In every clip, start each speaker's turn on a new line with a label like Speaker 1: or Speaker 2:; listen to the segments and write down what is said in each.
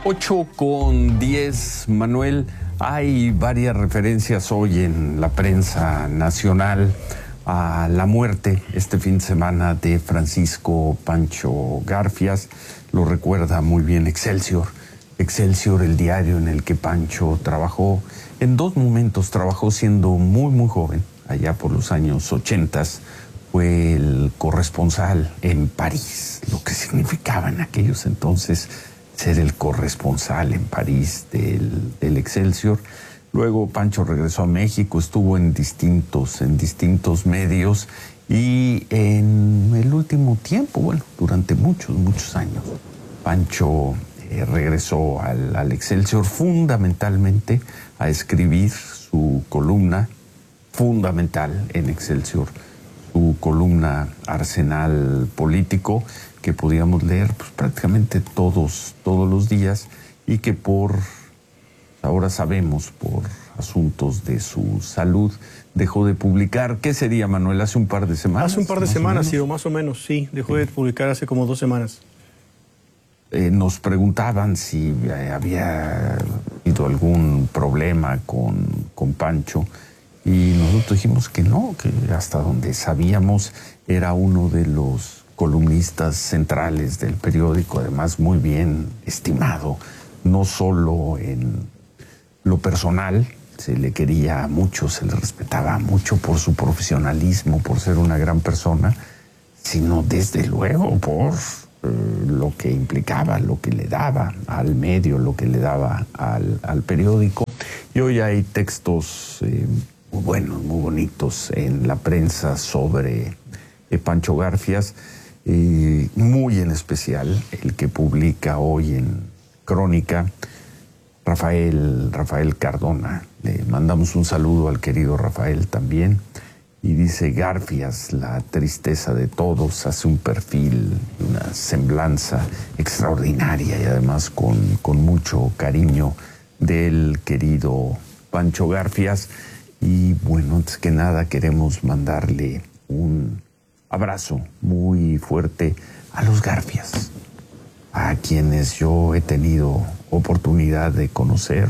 Speaker 1: 8:10, Manuel. Hay varias referencias hoy en la prensa nacional a la muerte este fin de semana de Francisco Pancho Garfias. Lo recuerda muy bien Excelsior. Excelsior, el diario en el que Pancho trabajó en dos momentos. Trabajó siendo muy joven, allá por los años 80. Fue el corresponsal en París, lo que significaba en aquellos entonces ser el corresponsal en París del Excelsior. Luego Pancho regresó a México, estuvo en distintos medios y en el último tiempo, bueno, durante muchos años, Pancho regresó al Excelsior fundamentalmente a escribir su columna fundamental en Excelsior, su columna Arsenal Político, que podíamos leer pues, prácticamente todos los días y que ahora sabemos por asuntos de su salud dejó de publicar. ¿Qué sería, Manuel? ¿Hace un par de semanas?
Speaker 2: Hace un par de semanas, sí, más o menos, sí. Dejó de publicar hace como 2 semanas.
Speaker 1: Nos preguntaban si había habido algún problema con Pancho y nosotros dijimos que no, que hasta donde sabíamos era uno de los columnistas centrales del periódico, además muy bien estimado, no solo en lo personal, se le quería mucho, se le respetaba mucho por su profesionalismo, por ser una gran persona, sino desde luego por lo que implicaba, lo que le daba al medio, lo que le daba al periódico. Y hoy hay textos muy buenos, muy bonitos en la prensa sobre Pancho Garfias, muy en especial el que publica hoy en Crónica Rafael Cardona. Le mandamos un saludo al querido Rafael también. Y dice: Garfias, la tristeza de todos, hace un perfil, una semblanza extraordinaria y además con mucho cariño del querido Pancho Garfias. Y bueno, antes que nada queremos mandarle un abrazo muy fuerte a los Garfias, a quienes yo he tenido oportunidad de conocer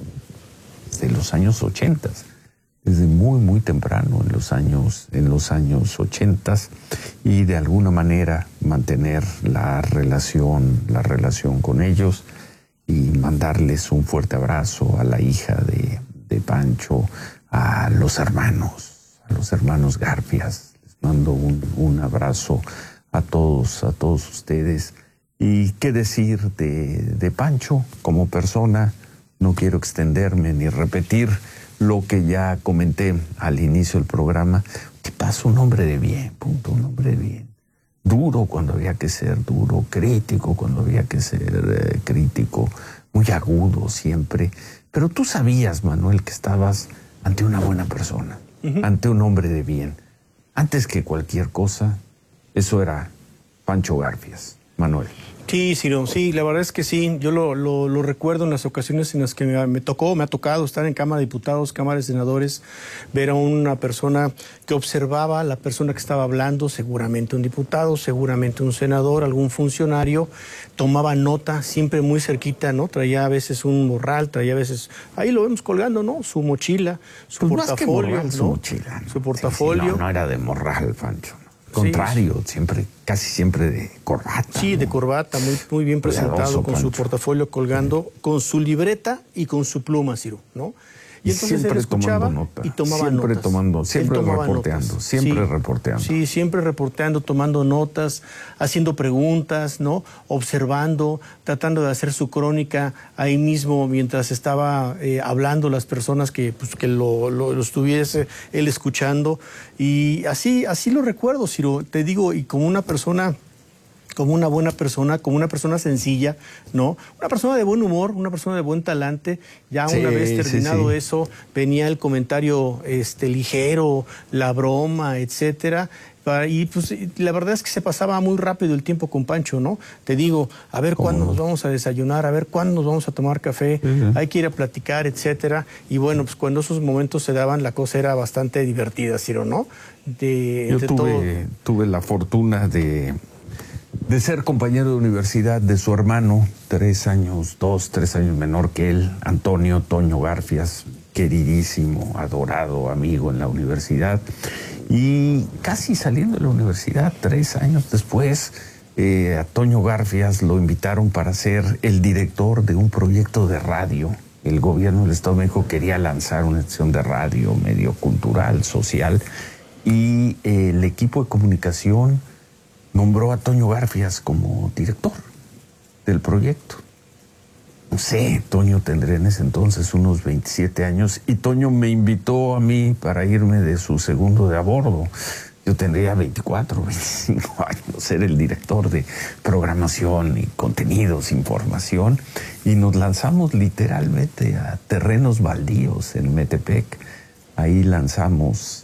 Speaker 1: desde los años 80, desde muy temprano en los años 80, y de alguna manera mantener la relación con ellos y mandarles un fuerte abrazo a la hija de Pancho, a los hermanos Garfias. Mando un abrazo a todos ustedes. Y qué decir de Pancho como persona. No quiero extenderme ni repetir lo que ya comenté al inicio del programa. ¿Qué pasa? Un hombre de bien, punto, un hombre de bien. Duro cuando había que ser duro, crítico cuando había que ser crítico, muy agudo siempre. Pero tú sabías, Manuel, que estabas ante una buena persona, ante un hombre de bien. Antes que cualquier cosa, eso era Pancho Garfias, Manuel.
Speaker 2: Sí, Ciro, sí, la verdad es que sí. Yo lo recuerdo en las ocasiones en las que me ha tocado estar en Cámara de Diputados, Cámara de Senadores, ver a una persona que observaba a la persona que estaba hablando, seguramente un diputado, seguramente un senador, algún funcionario, tomaba nota, siempre muy cerquita, ¿no? Traía a veces un morral, traía a veces, ahí lo vemos colgando, ¿no? Su mochila, su portafolio,
Speaker 1: más que morral,
Speaker 2: ¿no?
Speaker 1: Su mochila.
Speaker 2: Su portafolio.
Speaker 1: Sí, no era de morral, Pancho. Contrario, sí. Casi siempre de corbata.
Speaker 2: Sí, ¿no? De corbata, muy bien presentado, con su portaforio colgando, con su libreta y con su pluma, Ciro, ¿no? Y entonces él escuchaba y tomaba notas.
Speaker 1: Siempre reporteando.
Speaker 2: Sí, siempre reporteando, tomando notas, haciendo preguntas, ¿no? Observando, tratando de hacer su crónica ahí mismo mientras estaba hablando las personas que lo estuviese él escuchando. Y así lo recuerdo, Ciro, te digo, y como una buena persona, como una persona sencilla, ¿no? Una persona de buen humor, una persona de buen talante. Ya una vez terminado eso, venía el comentario ligero, la broma, etcétera. Y pues la verdad es que se pasaba muy rápido el tiempo con Pancho, ¿no? Te digo, a ver cuándo nos vamos a desayunar, a ver cuándo nos vamos a tomar café, hay que ir a platicar, etcétera. Y bueno, pues cuando esos momentos se daban, la cosa era bastante divertida, Ciro, ¿no?
Speaker 1: Yo tuve la fortuna de de ser compañero de universidad de su hermano, 3 años menor que él, Antonio Toño Garfias, queridísimo, adorado amigo en la universidad. Y casi saliendo de la universidad, 3 años después, a Toño Garfias lo invitaron para ser el director de un proyecto de radio. El gobierno del Estado de México quería lanzar una estación de radio, medio cultural, social, y el equipo de comunicación nombró a Toño Garfias como director del proyecto. No sé, Toño tendría en ese entonces unos 27 años y Toño me invitó a mí para irme de su segundo de a bordo. Yo tendría 24, 25 años, ser el director de programación y contenidos, información, y nos lanzamos literalmente a terrenos baldíos en Metepec. Ahí lanzamos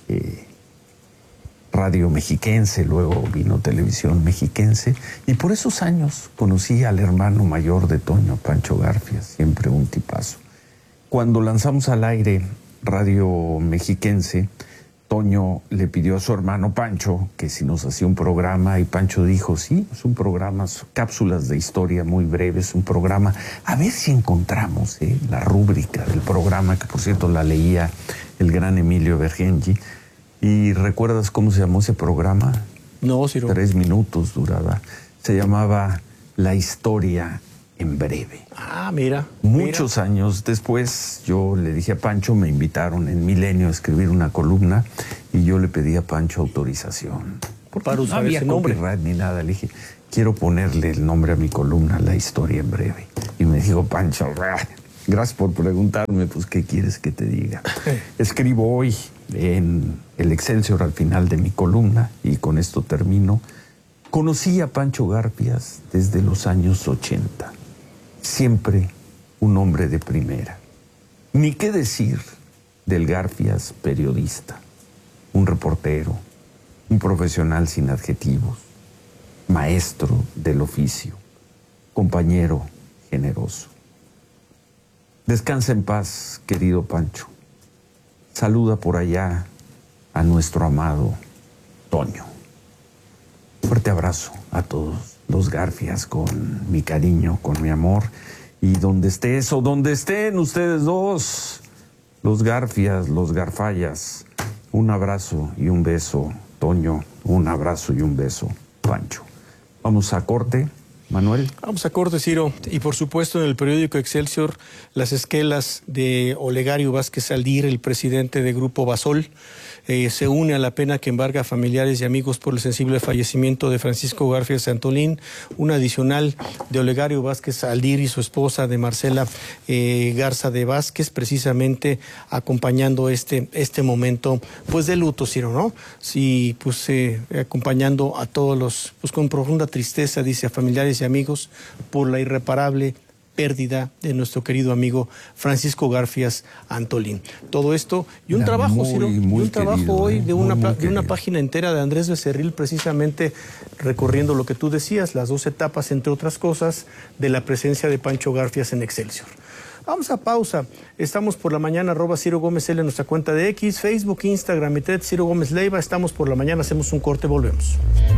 Speaker 1: Radio Mexiquense, luego vino Televisión Mexiquense, y por esos años conocí al hermano mayor de Toño, Pancho Garfias, siempre un tipazo. Cuando lanzamos al aire Radio Mexiquense, Toño le pidió a su hermano Pancho que si nos hacía un programa, y Pancho dijo, sí, es un programa, cápsulas de historia muy breves, un programa, a ver si encontramos la rúbrica del programa, que por cierto la leía el gran Emilio Bergenji. ¿Y recuerdas cómo se llamó ese programa?
Speaker 2: No, Ciro.
Speaker 1: 3 minutos duraba. Se llamaba La Historia en Breve.
Speaker 2: Ah, mira.
Speaker 1: Muchos años después, yo le dije a Pancho, me invitaron en Milenio a escribir una columna y yo le pedí a Pancho autorización.
Speaker 2: Para usar
Speaker 1: no había
Speaker 2: ese nombre
Speaker 1: ni nada. Le dije, quiero ponerle el nombre a mi columna, La Historia en Breve. Y me dijo Pancho, gracias por preguntarme, pues ¿qué quieres que te diga? Escribo hoy en el Excelsior al final de mi columna, y con esto termino. Conocí a Pancho Garfias desde los años 80. Siempre un hombre de primera. Ni qué decir del Garfias periodista, un reportero, un profesional sin adjetivos, maestro del oficio, compañero generoso. Descansa en paz, querido Pancho. Saluda por allá a nuestro amado Toño. Fuerte abrazo a todos los Garfias, con mi cariño, con mi amor. Y donde estés o donde estén ustedes dos, los Garfias, los Garfallas, un abrazo y un beso, Toño, un abrazo y un beso, Pancho. Vamos a corte, Manuel.
Speaker 2: Vamos a corte, Ciro. Y por supuesto en el periódico Excelsior, las esquelas de Olegario Vázquez Aldir, el presidente de Grupo Basol, se une a la pena que embarga a familiares y amigos por el sensible fallecimiento de Francisco Garfias Antolín. Un adicional de Olegario Vázquez Aldir y su esposa, de Marcela Garza de Vázquez, precisamente acompañando este momento pues de luto, Ciro, ¿no? Sí, pues acompañando a todos los, pues con profunda tristeza, dice, a familiares y amigos por la irreparable pérdida de nuestro querido amigo Francisco Garfias Antolín. Todo esto y un trabajo, Ciro, y un trabajo querido, hoy de una página entera de Andrés Becerril, precisamente recorriendo lo que tú decías, las 2 etapas, entre otras cosas, de la presencia de Pancho Garfias en Excelsior. Vamos a pausa. Estamos por la mañana, @Ciro Gómez L en nuestra cuenta de X, Facebook, Instagram y Twitter, Ciro Gómez Leiva. Estamos por la mañana, hacemos un corte, volvemos.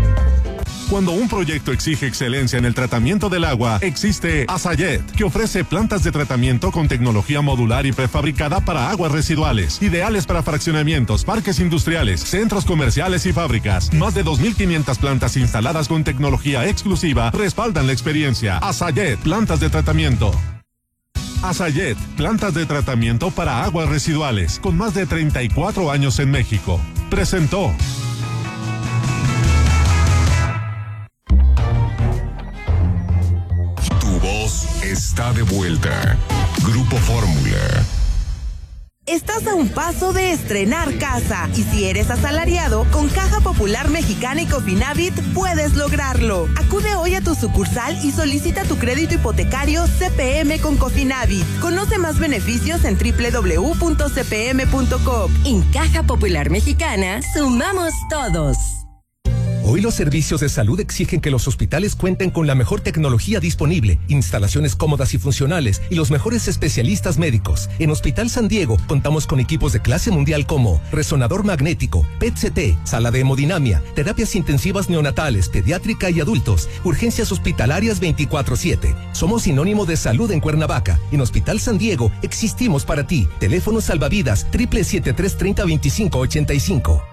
Speaker 3: Cuando un proyecto exige excelencia en el tratamiento del agua, existe Asayet, que ofrece plantas de tratamiento con tecnología modular y prefabricada para aguas residuales, ideales para fraccionamientos, parques industriales, centros comerciales y fábricas. Más de 2.500 plantas instaladas con tecnología exclusiva respaldan la experiencia. Asayet, plantas de tratamiento. Asayet, plantas de tratamiento para aguas residuales, con más de 34 años en México. Presentó.
Speaker 4: Está de vuelta. Grupo Fórmula.
Speaker 5: Estás a un paso de estrenar casa, y si eres asalariado, con Caja Popular Mexicana y Cofinavit puedes lograrlo. Acude hoy a tu sucursal y solicita tu crédito hipotecario CPM con Cofinavit. Conoce más beneficios en www.cpm.com.
Speaker 6: En Caja Popular Mexicana, sumamos todos. Hoy los servicios de salud exigen que los hospitales cuenten con la mejor tecnología disponible, instalaciones cómodas y funcionales y los mejores especialistas médicos. En Hospital San Diego contamos con equipos de clase mundial como resonador magnético, PET-CT, sala de hemodinamia, terapias intensivas neonatales, pediátrica y adultos, urgencias hospitalarias 24/7. Somos sinónimo de salud en Cuernavaca. En Hospital San Diego existimos para ti. Teléfono salvavidas 777-3025-85.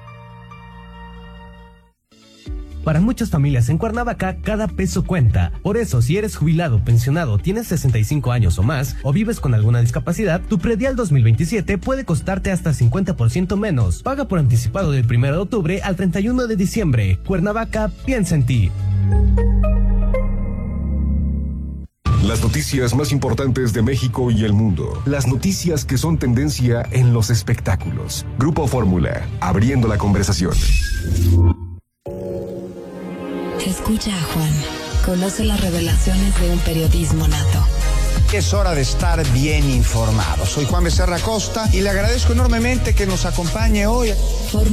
Speaker 7: Para muchas familias en Cuernavaca, cada peso cuenta. Por eso, si eres jubilado, pensionado, tienes 65 años o más, o vives con alguna discapacidad, tu predial 2027 puede costarte hasta 50% menos. Paga por anticipado del 1 de octubre al 31 de diciembre. Cuernavaca piensa en ti.
Speaker 4: Las noticias más importantes de México y el mundo. Las noticias que son tendencia en los espectáculos. Grupo Fórmula, abriendo la conversación.
Speaker 8: Escucha a Juan. Conoce las revelaciones de un periodismo nato.
Speaker 9: Es hora de estar bien informado. Soy Juan Becerra Costa y le agradezco enormemente que nos acompañe hoy.